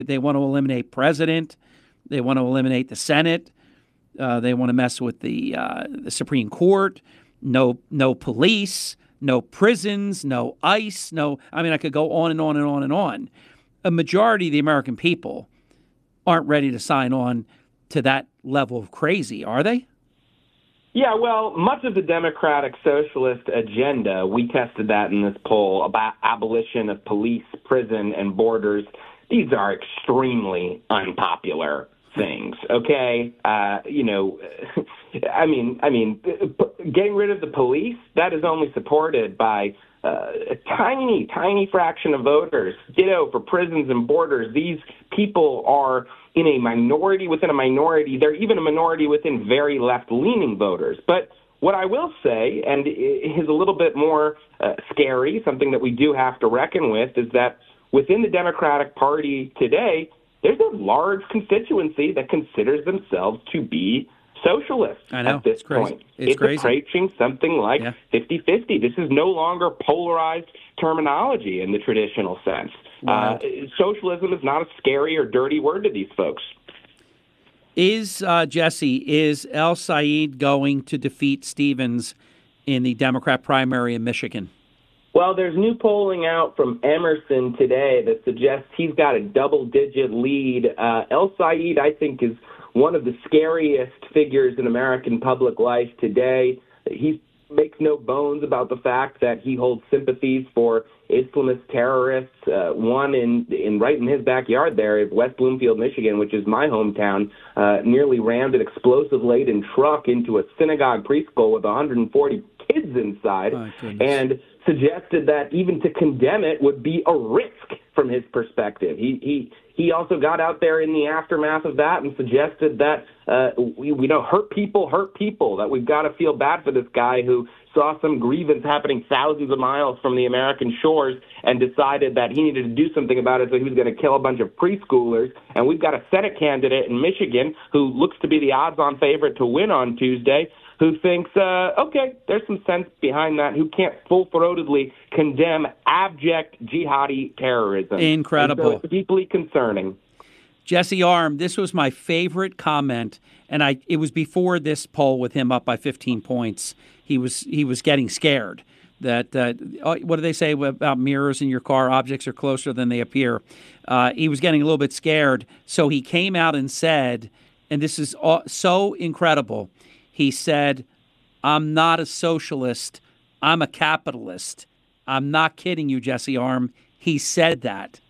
They want to eliminate president. They want to eliminate the Senate. They want to mess with the Supreme Court. No police, no prisons, no ICE. No, I mean, I could go on and on and on and on. A majority of the American people aren't ready to sign on to that level of crazy, are they? Yeah, well, much of the Democratic Socialist agenda, we tested that in this poll about abolition of police, prison, and borders. These are extremely unpopular things. Okay, I mean, getting rid of the police, that is only supported by a tiny fraction of voters. Ditto for prisons and borders. These people are in a minority within a minority. They're even a minority within very left-leaning voters. But what I will say, and is a little bit more scary, something that we do have to reckon with, is that within the Democratic Party today, there's a large constituency that considers themselves to be socialists at this point. It's approaching something like 50-50. This is no longer polarized terminology in the traditional sense. Socialism is not a scary or dirty word to these folks. Jesse, is El Said going to defeat Stevens in the Democrat primary in Michigan? Well, there's new polling out from Emerson today that suggests he's got a double-digit lead. El Said, I think, is one of the scariest figures in American public life today. He makes no bones about the fact that he holds sympathies for Islamist terrorists. One right in his backyard there is West Bloomfield, Michigan, which is my hometown, nearly rammed an explosive-laden truck into a synagogue preschool with 140 kids inside, and suggested that even to condemn it would be a risk from his perspective. He also got out there in the aftermath of that and suggested that we don't hurt people, that we've got to feel bad for this guy who saw some grievance happening thousands of miles from the American shores and decided that he needed to do something about it, so he was going to kill a bunch of preschoolers. And we've got a Senate candidate in Michigan who looks to be the odds-on favorite to win on Tuesday, who thinks, okay, there's some sense behind that, who can't full-throatedly condemn abject jihadi terrorism. Incredible. And so it's deeply concerning. Jesse Arm, this was my favorite comment, and it was before this poll with him up by 15 points. He was getting scared that what do they say about mirrors in your car? Objects are closer than they appear. He was getting a little bit scared, so he came out and said, and this is so incredible, he said, "I'm not a socialist. I'm a capitalist." I'm not kidding you, Jesse Arm. He said that.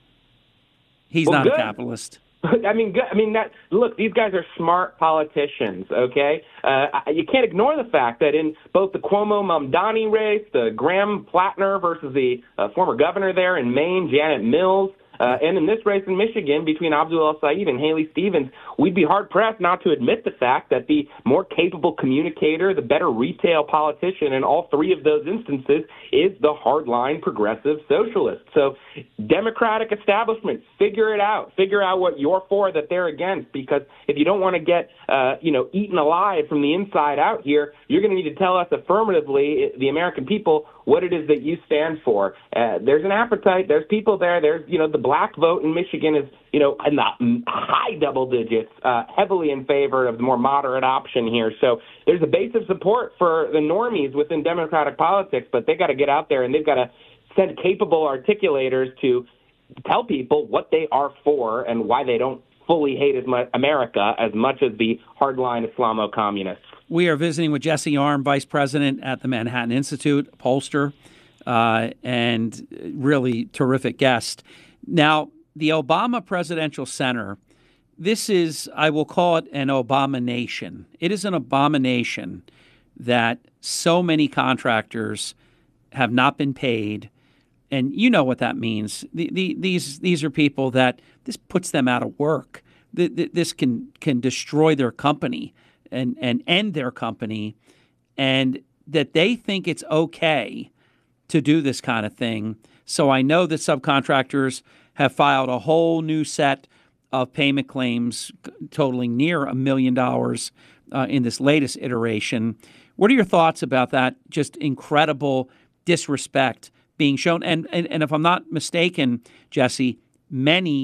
He's not a capitalist. I mean, look, these guys are smart politicians, okay? You can't ignore the fact that in both the Cuomo-Mamdani race, the Graham-Plattner versus the former governor there in Maine, Janet Mills, and in this race in Michigan between Abdul El Said and Haley Stevens, we'd be hard-pressed not to admit the fact that the more capable communicator, the better retail politician in all three of those instances is the hardline progressive socialist. So Democratic establishment, figure it out. Figure out what you're for that they're against, because if you don't want to get eaten alive from the inside out here, you're going to need to tell us affirmatively, the American people, what it is that you stand for. There's an appetite. There's people there. There's, the black vote in Michigan is, in the high double digits, heavily in favor of the more moderate option here. So there's a base of support for the normies within Democratic politics, but they got to get out there and they've got to send capable articulators to tell people what they are for and why they don't fully hate America as much as the hardline Islamo-communists. We are visiting with Jesse Arm, Vice President at the Manhattan Institute, pollster, and really terrific guest. Now, the Obama Presidential Center, this is, I will call it an abomination. It is an abomination that so many contractors have not been paid. And you know what that means. These are people that this puts them out of work. This can destroy their company and end their company, and that they think it's okay to do this kind of thing. So I know that subcontractors have filed a whole new set of payment claims totaling near $1 million in this latest iteration. What are your thoughts about that just incredible disrespect being shown? And if I'm not mistaken, Jesse, many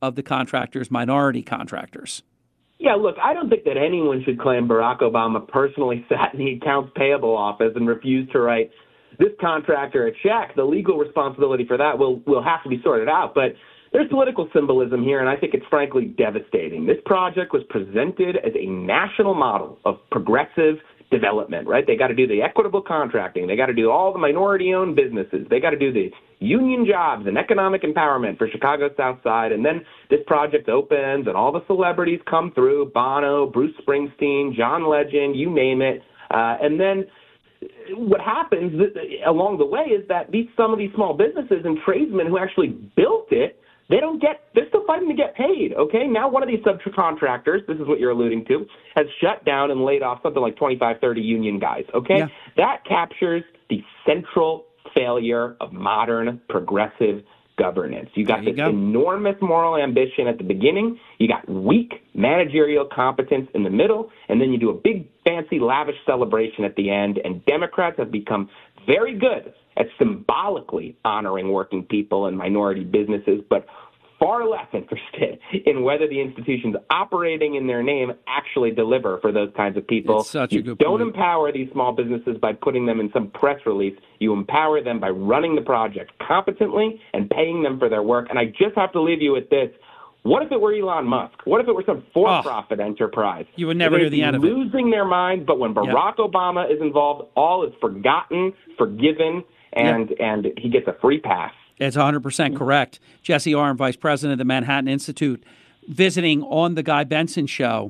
of the contractors minority contractors. Yeah, look, I don't think that anyone should claim Barack Obama personally sat in the accounts payable office and refused to write this contractor a check. The legal responsibility for that will have to be sorted out. But there's political symbolism here, and I think it's frankly devastating. This project was presented as a national model of progressive development, right? They got to do the equitable contracting. They got to do all the minority-owned businesses. They got to do the union jobs and economic empowerment for Chicago's South Side. And then this project opens, and all the celebrities come through, Bono, Bruce Springsteen, John Legend, you name it. And then what happens along the way is that some of these small businesses and tradesmen who actually built it, they're still fighting to get paid, okay? Now one of these subcontractors, this is what you're alluding to, has shut down and laid off something like 25, 30 union guys, okay? Yeah. That captures the central failure of modern progressive governance. You got this enormous moral ambition at the beginning, you got weak managerial competence in the middle, and then you do a big, fancy, lavish celebration at the end, and Democrats have become very good at symbolically honoring working people and minority businesses, but far less interested in whether the institutions operating in their name actually deliver for those kinds of people. It's such a good point. You don't empower these small businesses by putting them in some press release. You empower them by running the project competently and paying them for their work. And I just have to leave you with this. What if it were Elon Musk? What if it were some for-profit enterprise? You would never hear the end of it. Losing their mind, but when Barack Obama is involved, all is forgotten, forgiven, and he gets a free pass. It's 100% correct. Jesse Arm, Vice President of the Manhattan Institute, visiting on the Guy Benson Show.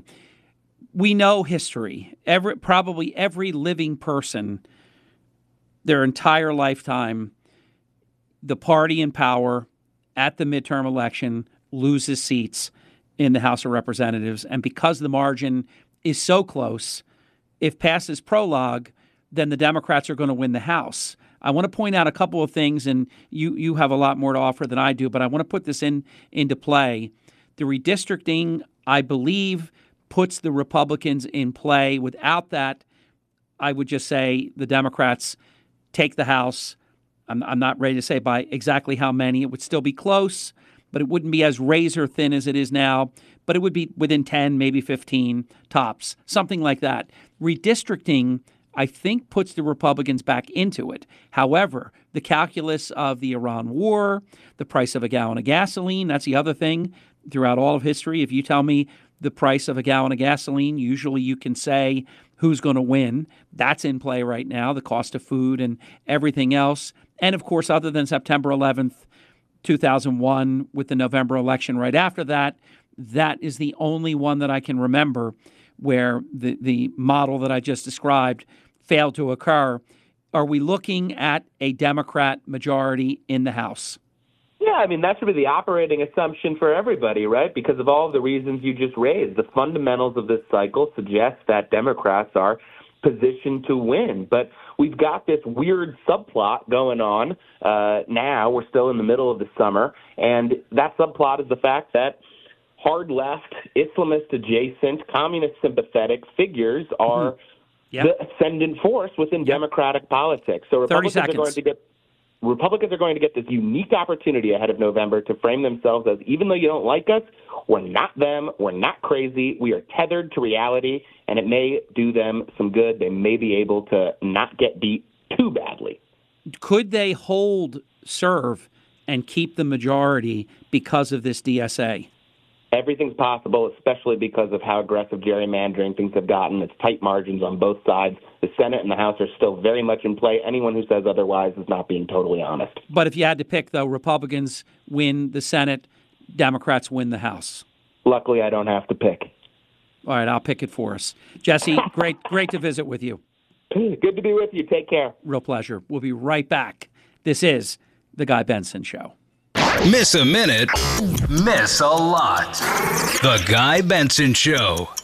We know history. Probably every living person, their entire lifetime, the party in power at the midterm election loses seats in the House of Representatives. And because the margin is so close, if passes prologue, then the Democrats are going to win the House. I want to point out a couple of things, and you have a lot more to offer than I do, but I want to put this into play. The redistricting, I believe, puts the Republicans in play. Without that, I would just say the Democrats take the House. I'm not ready to say by exactly how many. It would still be close, but it wouldn't be as razor thin as it is now. But it would be within 10, maybe 15 tops, something like that. Redistricting, I think, puts the Republicans back into it. However, the calculus of the Iran war, the price of a gallon of gasoline, that's the other thing throughout all of history. If you tell me the price of a gallon of gasoline, usually you can say who's going to win. That's in play right now, the cost of food and everything else. And, of course, other than September 11th, 2001, with the November election right after that, that is the only one that I can remember where the model that I just described failed to occur. Are we looking at a Democrat majority in the House? Yeah, I mean, that should be the operating assumption for everybody, right? Because of all of the reasons you just raised. The fundamentals of this cycle suggest that Democrats are positioned to win. But we've got this weird subplot going on now. We're still in the middle of the summer. And that subplot is the fact that hard left, Islamist adjacent, communist sympathetic figures are the ascendant force within Democratic politics. So Republicans are going to get this unique opportunity ahead of November to frame themselves as, even though you don't like us, we're not them, we're not crazy, we are tethered to reality, and it may do them some good. They may be able to not get beat too badly. Could they serve, and keep the majority because of this DSA? Everything's possible, especially because of how aggressive gerrymandering things have gotten. It's tight margins on both sides. The Senate and the House are still very much in play. Anyone who says otherwise is not being totally honest. But if you had to pick, though, Republicans win the Senate, Democrats win the House. Luckily, I don't have to pick. All right, I'll pick it for us. Jesse, great to visit with you. Good to be with you. Take care. Real pleasure. We'll be right back. This is The Guy Benson Show. Miss a minute, miss a lot. The Guy Benson Show.